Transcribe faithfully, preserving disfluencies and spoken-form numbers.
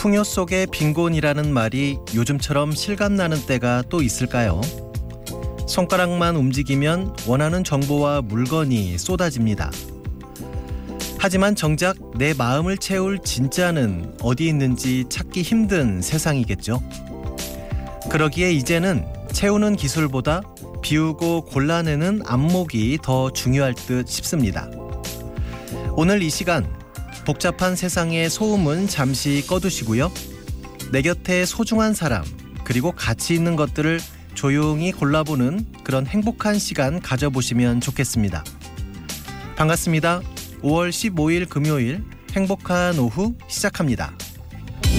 풍요 속의 빈곤이라는 말이 요즘처럼 실감나는 때가 또 있을까요? 손가락만 움직이면 원하는 정보와 물건이 쏟아집니다. 하지만 정작 내 마음을 채울 진짜는 어디 있는지 찾기 힘든 세상이겠죠. 그러기에 이제는 채우는 기술보다 비우고 골라내는 안목이 더 중요할 듯 싶습니다. 오늘 이 시간 복잡한 세상의 소음은 잠시 꺼두시고요. 내 곁에 소중한 사람 그리고 가치 있는 것들을 조용히 골라보는 그런 행복한 시간 가져보시면 좋겠습니다. 반갑습니다. 오월 십오일 금요일 행복한 오후 시작합니다.